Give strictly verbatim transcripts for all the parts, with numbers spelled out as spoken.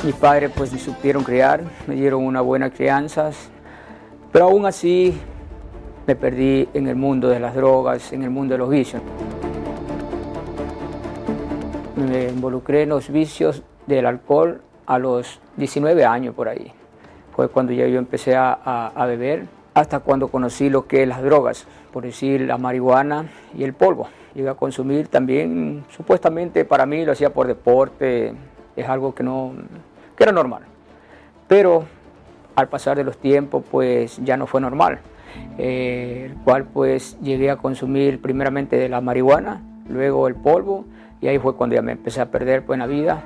Mis padres pues me supieron criar, me dieron una buena crianza, pero aún así me perdí en el mundo de las drogas, en el mundo de los vicios. Me involucré en los vicios del alcohol a los diecinueve años por ahí. Fue cuando ya yo empecé a, a, a beber, hasta cuando conocí lo que es las drogas, por decir la marihuana y el polvo. Llegué a consumir también, supuestamente para mí lo hacía por deporte, es algo que, no, que era normal. Pero al pasar de los tiempos pues ya no fue normal, eh, el cual pues llegué a consumir primeramente de la marihuana, luego el polvo, y ahí fue cuando ya me empecé a perder pues, en la vida.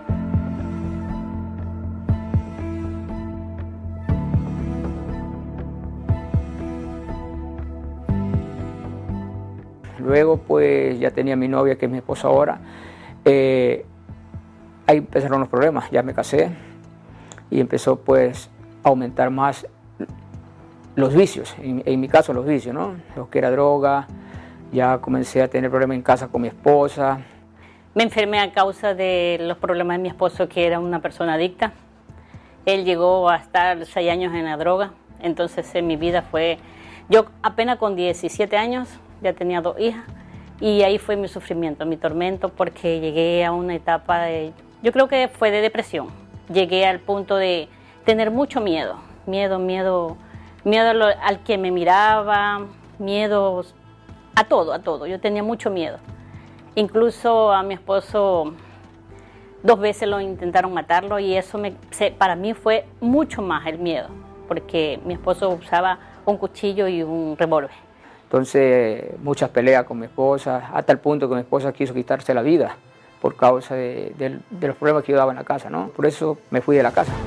Luego pues ya tenía mi novia, que es mi esposa ahora. Eh, ahí empezaron los problemas, ya me casé y empezó pues a aumentar más los vicios, en, en mi caso los vicios, ¿no? Lo que era droga, ya comencé a tener problemas en casa con mi esposa. Me enfermé a causa de los problemas de mi esposo, que era una persona adicta. Él llegó a estar seis años en la droga, entonces en mi vida fue... Yo apenas con diecisiete años ya tenía dos hijas y ahí fue mi sufrimiento, mi tormento, porque llegué a una etapa de... Yo creo que fue de depresión. Llegué al punto de tener mucho miedo, miedo, miedo, miedo a lo, al que me miraba, miedo a todo, a todo. Yo tenía mucho miedo. Incluso a mi esposo dos veces lo intentaron matarlo y eso me, para mí fue mucho más el miedo, porque mi esposo usaba un cuchillo y un revólver. Entonces muchas peleas con mi esposa, hasta el punto que mi esposa quiso quitarse la vida por causa de, de, de los problemas que yo daba en la casa, ¿no? Por eso me fui de la casa.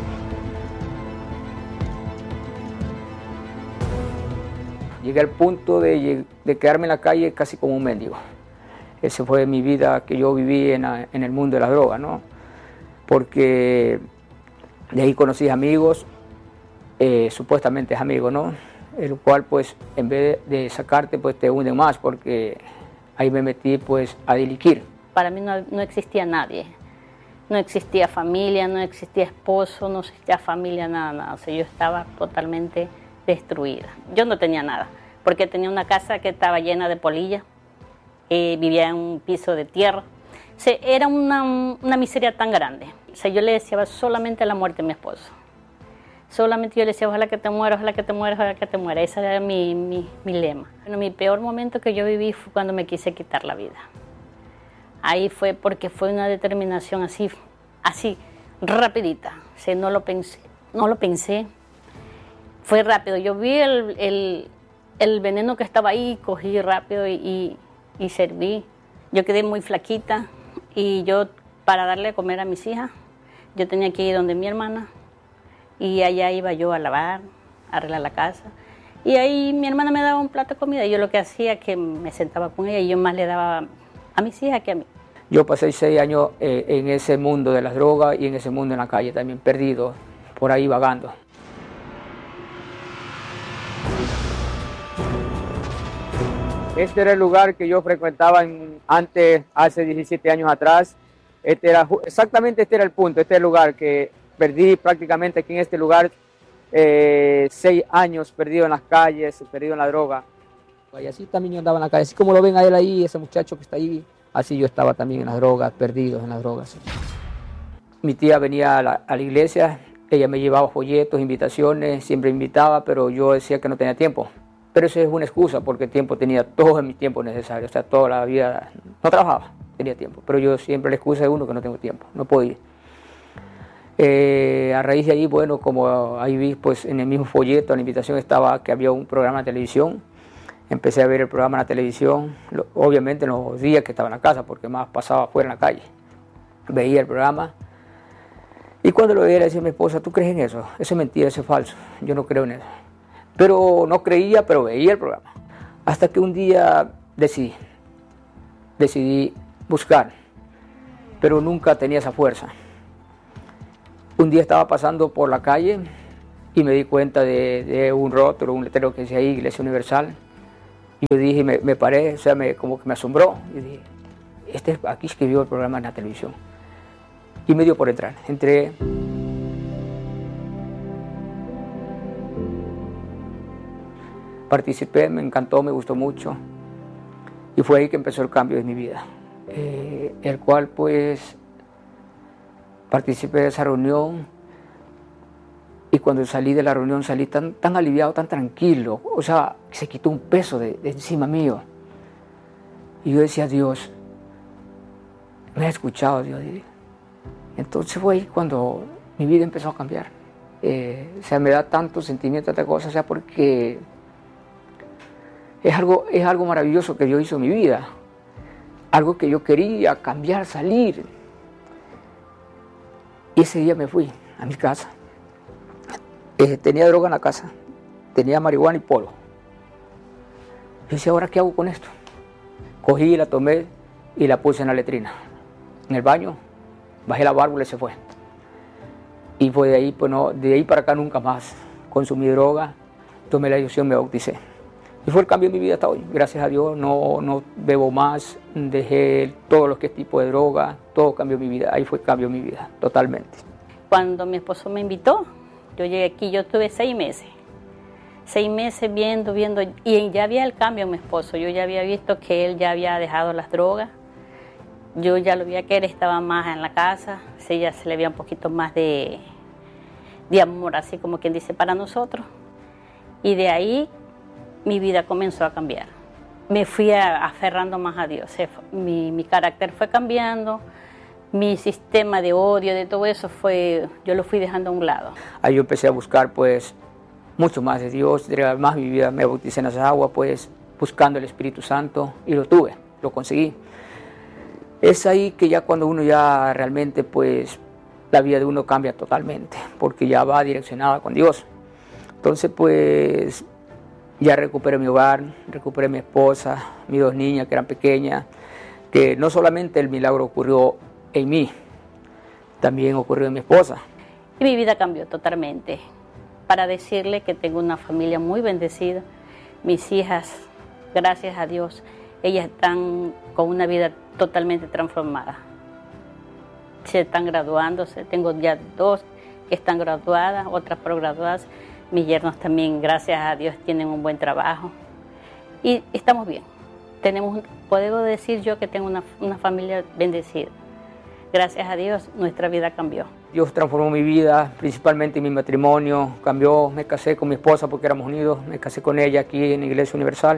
Llegué al punto de, de quedarme en la calle casi como un mendigo. Esa fue mi vida que yo viví en, en el mundo de la droga, ¿no? Porque de ahí conocí amigos, eh, supuestamente amigos, ¿no? El cual, pues, en vez de sacarte, pues te hunden más, porque ahí me metí, pues, a delinquir. Para mí no, no existía nadie. No existía familia, no existía esposo, no existía familia, nada, nada. O sea, yo estaba totalmente destruida. Yo no tenía nada, porque tenía una casa que estaba llena de polillas. Eh, vivía en un piso de tierra. O sea, era una, una miseria tan grande. O sea, yo le deseaba solamente la muerte a mi esposo. Solamente yo le decía, ojalá que te mueras, ojalá que te mueras, ojalá que te mueras. Ese era mi, mi, mi lema. Bueno, mi peor momento que yo viví fue cuando me quise quitar la vida. Ahí fue porque fue una determinación así, así, rapidita. O sea, no lo pensé, no lo pensé. Fue rápido. Yo vi el, el, el veneno que estaba ahí, cogí rápido y... y y serví. Yo quedé muy flaquita y yo, para darle a comer a mis hijas, yo tenía que ir donde mi hermana y allá iba yo a lavar, a arreglar la casa, y ahí mi hermana me daba un plato de comida y yo lo que hacía es que me sentaba con ella y yo más le daba a mis hijas que a mí. Yo pasé seis años eh, en ese mundo de las drogas y en ese mundo en la calle también, perdido, por ahí vagando. Este era el lugar que yo frecuentaba en, antes, hace diecisiete años atrás. Este era, exactamente este era el punto, este era el lugar que perdí prácticamente aquí en este lugar, eh, seis años perdido en las calles, perdido en la droga. Y así también yo andaba en la calle, así como lo ven a él ahí, ese muchacho que está ahí, así yo estaba también en las drogas, perdido en las drogas. Mi tía venía a la, a la iglesia, ella me llevaba folletos, invitaciones, siempre invitaba, pero yo decía que no tenía tiempo. Pero eso es una excusa, porque tiempo tenía todo en mi tiempo necesario, o sea, toda la vida no trabajaba, tenía tiempo. Pero yo siempre la excusa de uno que no tengo tiempo, no puedo ir. Eh, a raíz de ahí, bueno, como ahí vi, pues en el mismo folleto, en la invitación estaba que había un programa de televisión. Empecé a ver el programa en la televisión, lo, obviamente en los días que estaba en la casa, porque más pasaba afuera en la calle. Veía el programa y cuando lo veía le decía a mi esposa, ¿tú crees en eso? Eso es mentira, eso es falso, yo no creo en eso. Pero no creía, pero veía el programa. Hasta que un día decidí, decidí buscar, pero nunca tenía esa fuerza. Un día estaba pasando por la calle y me di cuenta de, de un rótulo, un letrero que decía ahí, Iglesia Universal. Y yo dije, me, me paré, o sea, me, como que me asombró. Y dije, este, aquí escribió el programa en la televisión. Y me dio por entrar. Entré participé, me encantó, me gustó mucho y fue ahí que empezó el cambio de mi vida, eh, el cual pues participé de esa reunión y cuando salí de la reunión salí tan, tan aliviado, tan tranquilo, o sea, se quitó un peso de, de encima mío y yo decía, Dios, me ha escuchado, Dios. Entonces fue ahí cuando mi vida empezó a cambiar. Eh, o sea, me da tanto sentimiento, tanta cosa, o sea, porque es algo, es algo maravilloso que Dios hizo en mi vida. Algo que yo quería cambiar, salir. Y ese día me fui a mi casa. Eh, tenía droga en la casa, tenía marihuana y polo. Yo decía, ¿ahora qué hago con esto? Cogí, la tomé y la puse en la letrina. En el baño, bajé la válvula y se fue. Y fue de ahí, pues no, de ahí para acá nunca más consumí droga, tomé la decisión, me bauticé. Y fue el cambio de mi vida hasta hoy. Gracias a Dios no, no bebo más, dejé todo lo que es tipo de droga, todo cambió mi vida. Ahí fue el cambio de mi vida, totalmente. Cuando mi esposo me invitó, yo llegué aquí, yo estuve seis meses. Seis meses viendo, viendo, y ya había el cambio en mi esposo. Yo ya había visto que él ya había dejado las drogas. Yo ya lo veía que él estaba más en la casa, sí, ya se le veía un poquito más de, de amor, así como quien dice, para nosotros. Y de ahí mi vida comenzó a cambiar. Me fui a, aferrando más a Dios. Mi, mi carácter fue cambiando, mi sistema de odio, de todo eso, fue, yo lo fui dejando a un lado. Ahí yo empecé a buscar pues mucho más de Dios, más mi vida, me bauticé en esa agua, pues buscando el Espíritu Santo y lo tuve, lo conseguí. Es ahí que ya cuando uno ya realmente, pues, la vida de uno cambia totalmente, porque ya va direccionada con Dios. Entonces, pues, ya recuperé mi hogar, recuperé mi esposa, mis dos niñas que eran pequeñas, que no solamente el milagro ocurrió en mí, también ocurrió en mi esposa. Y mi vida cambió totalmente. Para decirle que tengo una familia muy bendecida, mis hijas, gracias a Dios, ellas están con una vida totalmente transformada. Se están graduándose, tengo ya dos que están graduadas, otras prograduadas. Mis yernos también, gracias a Dios, tienen un buen trabajo. Y estamos bien. Tenemos, puedo decir yo que tengo una, una familia bendecida. Gracias a Dios, nuestra vida cambió. Dios transformó mi vida, principalmente mi matrimonio, cambió, me casé con mi esposa porque éramos unidos, me casé con ella aquí en la Iglesia Universal.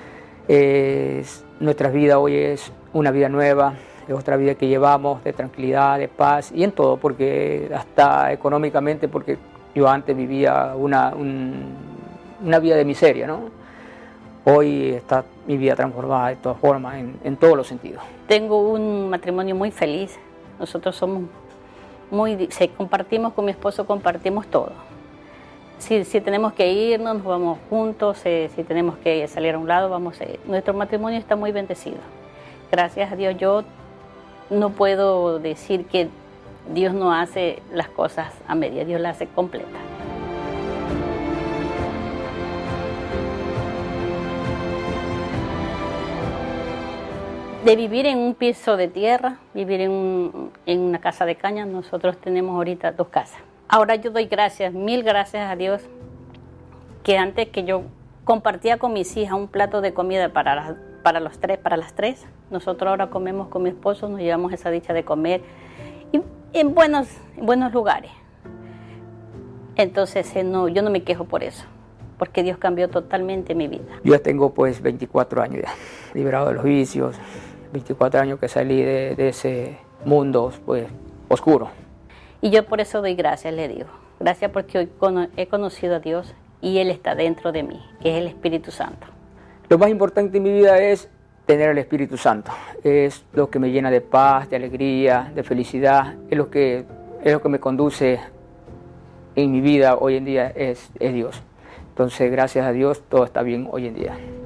Eh, nuestra vida hoy es una vida nueva, es otra vida que llevamos de tranquilidad, de paz y en todo, porque hasta económicamente, porque yo antes vivía una, un, una vida de miseria, ¿no? Hoy está mi vida transformada de todas formas, en, en todos los sentidos. Tengo un matrimonio muy feliz, nosotros somos muy, se compartimos con mi esposo, compartimos todo. Si, si tenemos que irnos, nos vamos juntos, eh, si tenemos que salir a un lado, vamos a ir. Nuestro matrimonio está muy bendecido. Gracias a Dios, yo no puedo decir que Dios no hace las cosas a media, Dios las hace completa. De vivir en un piso de tierra, vivir en, un, en una casa de caña, nosotros tenemos ahorita dos casas. Ahora yo doy gracias, mil gracias a Dios, que antes que yo compartía con mis hijas un plato de comida para, las, para, los tres, para las tres, nosotros ahora comemos con mi esposo, nos llevamos esa dicha de comer y en buenos, en buenos lugares. Entonces eh, no, yo no me quejo por eso, porque Dios cambió totalmente mi vida. Yo ya tengo pues veinticuatro años ya, liberado de los vicios, veinticuatro años que salí de, de ese mundo pues oscuro. Y yo por eso doy gracias, le digo. Gracias porque hoy he conocido a Dios y Él está dentro de mí, que es el Espíritu Santo. Lo más importante en mi vida es tener el Espíritu Santo. Es lo que me llena de paz, de alegría, de felicidad. Es lo que, es lo que me conduce en mi vida hoy en día, es, es Dios. Entonces, gracias a Dios, todo está bien hoy en día.